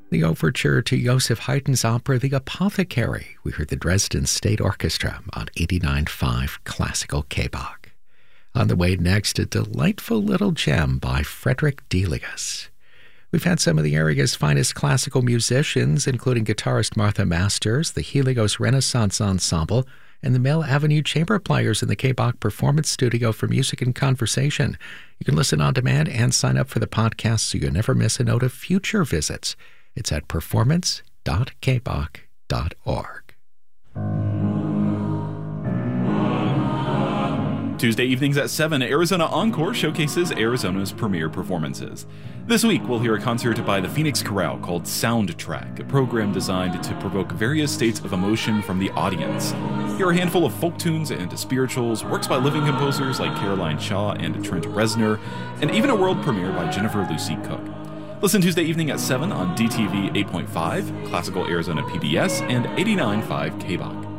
The overture to Joseph Haydn's opera The Apothecary. We heard the Dresden State Orchestra on 89.5 Classical K-Bach. On the way next, a delightful little gem by Frederick Delius. We've had some of the area's finest classical musicians, including guitarist Martha Masters, the Helios Renaissance Ensemble, and the Mill Avenue Chamber Players in the K-Bach Performance Studio for music and conversation. You can listen on demand and sign up for the podcast so you never miss a note of future visits. It's at performance.kbach.org. Tuesday evenings at 7, Arizona Encore showcases Arizona's premier performances. This week, we'll hear a concert by the Phoenix Chorale called Soundtrack, a program designed to provoke various states of emotion from the audience. Here are a handful of folk tunes and spirituals, works by living composers like Caroline Shaw and Trent Reznor, and even a world premiere by Jennifer Lucy Cook. Listen Tuesday evening at 7 on DTV 8.5, Classical Arizona PBS, and 89.5 KBach.